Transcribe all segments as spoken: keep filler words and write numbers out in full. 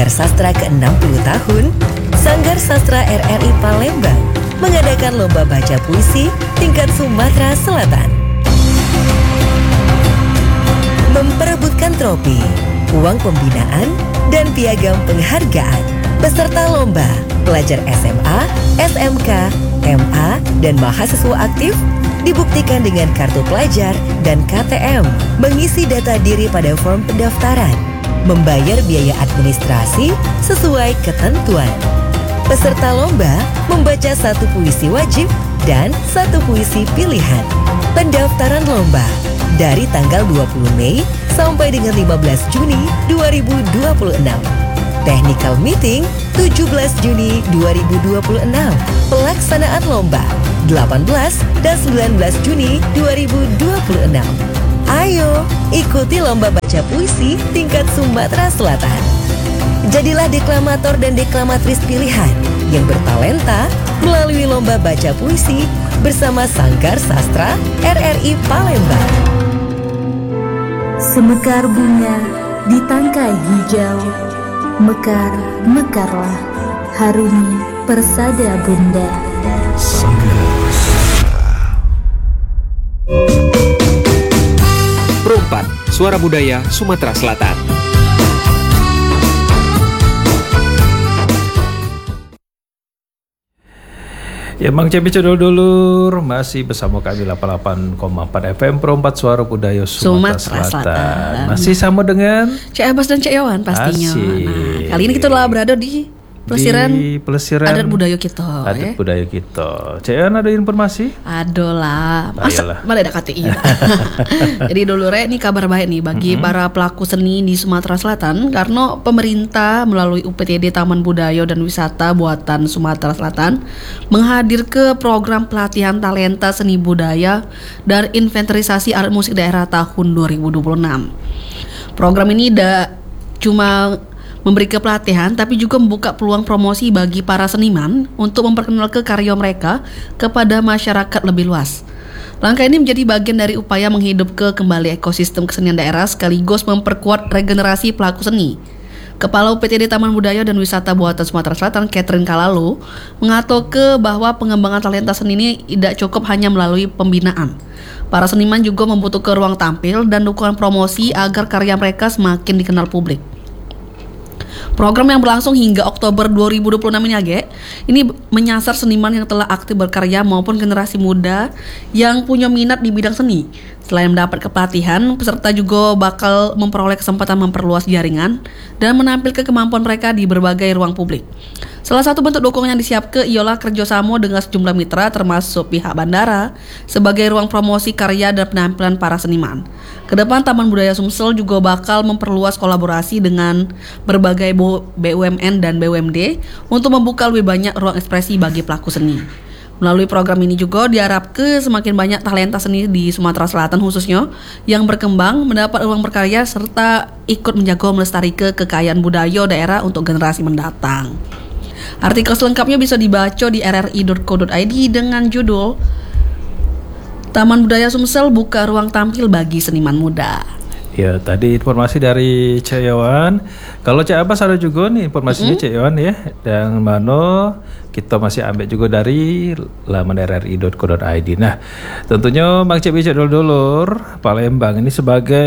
Sanggar Sastra ke enam puluh tahun, Sanggar Sastra R R I Palembang mengadakan lomba baca puisi tingkat Sumatera Selatan. Memperebutkan trofi, uang pembinaan, dan piagam penghargaan. Peserta lomba, pelajar S M A, S M K, M A, dan mahasiswa aktif dibuktikan dengan kartu pelajar dan K T M, mengisi data diri pada form pendaftaran, membayar biaya administrasi sesuai ketentuan. Peserta lomba membaca satu puisi wajib dan satu puisi pilihan. Pendaftaran lomba dari tanggal dua puluh Mei sampai dengan lima belas Juni dua ribu dua puluh enam. Technical meeting tujuh belas Juni dua ribu dua puluh enam. Pelaksanaan lomba delapan belas dan sembilan belas Juni dua ribu dua puluh enam. Ayo ikuti lomba baca puisi tingkat Sumatera Selatan. Jadilah deklamator dan deklamatris pilihan yang bertalenta melalui lomba baca puisi bersama Sanggar Sastra R R I Palembang. Semekar bunga di tangkai hijau, mekar, mekarlah, harumi persada bunda. Perempat, Suara Budaya Sumatera Selatan. Ya, Bang Cepi Cedul-dulur masih bersama kami delapan puluh delapan koma empat F M Perempat Suara Budaya Sumatera, Sumatera Selatan. Selatan. Masih sama dengan Cek Abbas dan Cek Yawan pastinya. Nah, kali ini kita telah berada di Pelesiran, di pelesiran adat budaya kita. Adat ya? budaya kita. Cek Yawan ada informasi? Ada lah. Masa mana ada K T I. Jadi dulu re ini kabar baik nih bagi mm-hmm. para pelaku seni di Sumatera Selatan karena pemerintah melalui U P T D Taman Budaya dan Wisata Buatan Sumatera Selatan menghadir ke program pelatihan talenta seni budaya dan inventarisasi alat musik daerah tahun dua ribu dua puluh enam. Program ini tidak cuma memberi pelatihan tapi juga membuka peluang promosi bagi para seniman untuk memperkenalkan karya mereka kepada masyarakat lebih luas. Langkah ini menjadi bagian dari upaya menghidupkan kembali ekosistem kesenian daerah sekaligus memperkuat regenerasi pelaku seni. Kepala U P T D Taman Budaya dan Wisata Buatan Sumatera Selatan, Catherine Kalalo, mengatakan bahwa pengembangan talenta seni ini tidak cukup hanya melalui pembinaan. Para seniman juga membutuhkan ruang tampil dan dukungan promosi agar karya mereka semakin dikenal publik. Program yang berlangsung hingga Oktober dua ribu dua puluh enam ini Age, ini menyasar seniman yang telah aktif berkarya maupun generasi muda yang punya minat di bidang seni. Selain mendapat kepelatihan, peserta juga bakal memperoleh kesempatan memperluas jaringan dan menampilkan kemampuan mereka di berbagai ruang publik. Salah satu bentuk dukungan yang disiapkan ialah kerjasama dengan sejumlah mitra termasuk pihak bandara sebagai ruang promosi karya dan penampilan para seniman. Kedepan Taman Budaya Sumsel juga bakal memperluas kolaborasi dengan berbagai B U M N dan B U M D untuk membuka lebih banyak ruang ekspresi bagi pelaku seni. Melalui program ini juga diharapkan semakin banyak talenta seni di Sumatera Selatan khususnya yang berkembang, mendapat ruang berkarya serta ikut menjaga melestarikan kekayaan budaya daerah untuk generasi mendatang. Artikel selengkapnya bisa dibaca di r r i dot co dot i d dengan judul Taman Budaya Sumsel buka ruang tampil bagi seniman muda. Ya, tadi informasi dari Cek Yawan. Kalau Cek Abbas ada juga nih informasinya mm-hmm. Cek Yawan ya. Dan mana kita masih ambil juga dari laman r r i dot co dot i d. Nah, tentunya Bang Cek Bicek dulur Palembang ini sebagai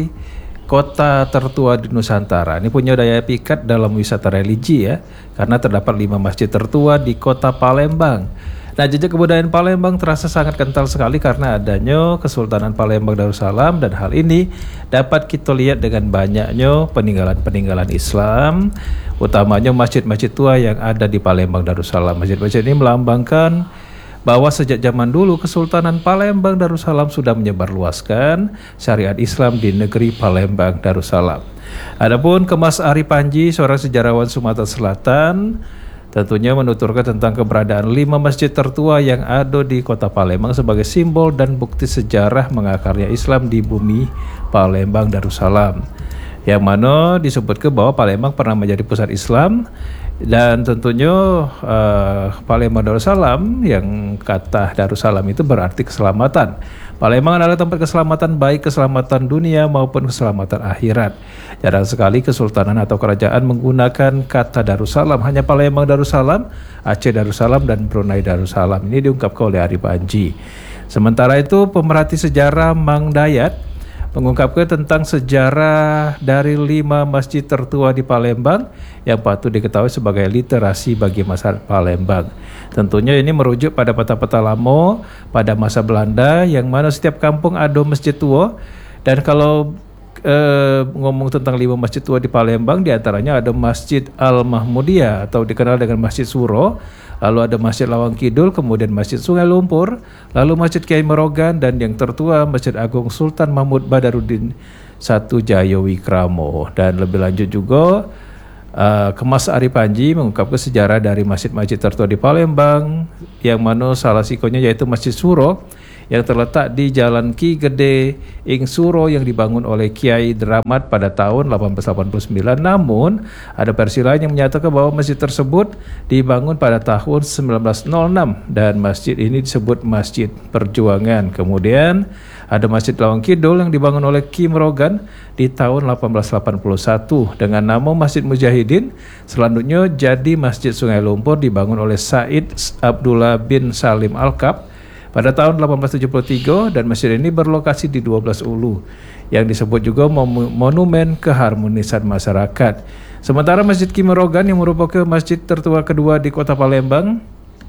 kota tertua di Nusantara. Ini punya daya pikat dalam wisata religi ya, karena terdapat lima masjid tertua di kota Palembang. Nah, jejak kebudayaan Palembang terasa sangat kental sekali karena adanya Kesultanan Palembang Darussalam, dan hal ini dapat kita lihat dengan banyaknya peninggalan-peninggalan Islam, utamanya masjid-masjid tua yang ada di Palembang Darussalam. Masjid-masjid ini melambangkan bahwa sejak zaman dulu Kesultanan Palembang Darussalam sudah menyebarluaskan syariat Islam di negeri Palembang Darussalam. Adapun Kemas Ari Panji, seorang sejarawan Sumatera Selatan, tentunya menuturkan tentang keberadaan lima masjid tertua yang ada di kota Palembang sebagai simbol dan bukti sejarah mengakarnya Islam di bumi Palembang Darussalam. Yang mana disebutkan bahwa Palembang pernah menjadi pusat Islam. Dan tentunya uh, Palembang Darussalam, yang kata Darussalam itu berarti keselamatan. Palembang adalah tempat keselamatan baik keselamatan dunia maupun keselamatan akhirat. Jarang sekali kesultanan atau kerajaan menggunakan kata Darussalam. Hanya Palembang Darussalam, Aceh Darussalam, dan Brunei Darussalam. Ini diungkapkan oleh Ari Panji. Sementara itu, pemerhati sejarah Mang Dayat mengungkapkan tentang sejarah dari lima masjid tertua di Palembang yang patut diketahui sebagai literasi bagi masyarakat Palembang. Tentunya ini merujuk pada peta-peta lama pada masa Belanda yang mana setiap kampung ada masjid tua. Dan kalau eh, ngomong tentang lima masjid tua di Palembang, diantaranya ada Masjid Al-Mahmudiyah atau dikenal dengan Masjid Suro, lalu ada Masjid Lawang Kidul, kemudian Masjid Sungai Lumpur, lalu Masjid Kiai Merogan, dan yang tertua Masjid Agung Sultan Mahmud Badaruddin satu Jayawikramo. Dan lebih lanjut juga uh, Kemas Ari Panji mengungkapkan sejarah dari masjid-masjid tertua di Palembang, yang mana salah sikonya yaitu Masjid Suro yang terletak di Jalan Ki Gede Ing Suro yang dibangun oleh Kiai Dramat pada tahun delapan belas delapan puluh sembilan. Namun ada versi lain yang menyatakan bahwa masjid tersebut dibangun pada tahun sembilan belas nol enam dan masjid ini disebut Masjid Perjuangan. Kemudian ada Masjid Lawang Kidul yang dibangun oleh Ki Merogan di tahun delapan belas delapan puluh satu dengan nama Masjid Mujahidin. Selanjutnya jadi Masjid Sungai Lumpur dibangun oleh Said Abdullah bin Salim Al-Kab pada tahun delapan belas tujuh puluh tiga, dan masjid ini berlokasi di dua belas Ulu yang disebut juga Monumen Keharmonisan Masyarakat. Sementara Masjid Ki Merogan yang merupakan masjid tertua kedua di Kota Palembang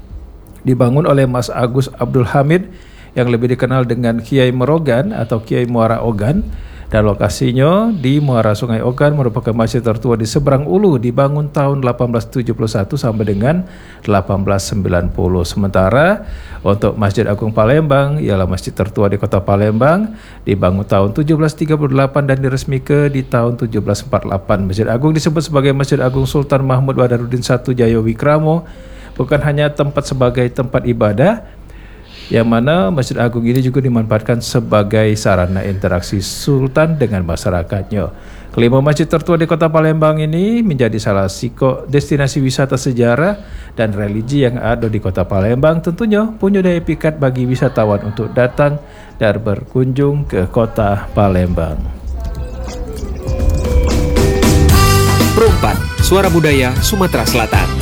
dibangun oleh Mas Agus Abdul Hamid yang lebih dikenal dengan Kiai Merogan atau Kiai Muara Ogan, dan lokasinya di Muara Sungai Ogan, merupakan masjid tertua di seberang Ulu, dibangun tahun delapan belas tujuh puluh satu sampai dengan delapan belas sembilan puluh. Sementara untuk Masjid Agung Palembang ialah masjid tertua di Kota Palembang, dibangun tahun tujuh belas tiga puluh delapan dan diresmikan di tahun tujuh belas empat puluh delapan. Masjid Agung disebut sebagai Masjid Agung Sultan Mahmud Badaruddin satu Jayawikramo bukan hanya tempat sebagai tempat ibadah, yang mana Masjid Agung ini juga dimanfaatkan sebagai sarana interaksi Sultan dengan masyarakatnya. Kelima masjid tertua di Kota Palembang ini menjadi salah satu destinasi wisata sejarah dan religi yang ada di Kota Palembang, tentunya punya daya pikat bagi wisatawan untuk datang dan berkunjung ke Kota Palembang. Perempat, Suara Budaya Sumatera Selatan.